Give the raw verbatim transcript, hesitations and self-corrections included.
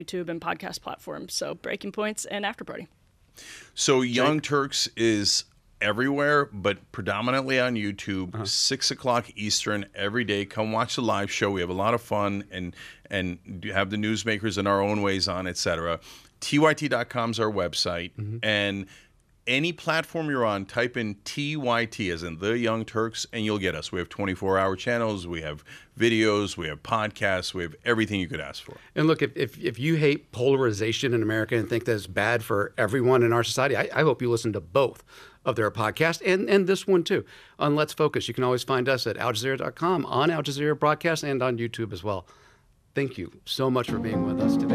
YouTube and podcast platforms. So Breaking Points and After Party. So Young Turks is everywhere, but predominantly on YouTube, uh-huh. six o'clock Eastern every day. Come watch the live show. We have a lot of fun and and have the newsmakers in our own ways on, et cetera. T Y T dot com is our website. Mm-hmm. And any platform you're on, type in T Y T as in The Young Turks, and you'll get us. We have twenty-four hour channels. We have videos. We have podcasts. We have everything you could ask for. And look, if if, if you hate polarization in America and think that it's bad for everyone in our society, I, I hope you listen to both of their podcast and, and this one too on Let's Focus. You can always find us at Al Jazeera dot com, on Al Jazeera Broadcast, and on YouTube as well. Thank you so much for being with us today.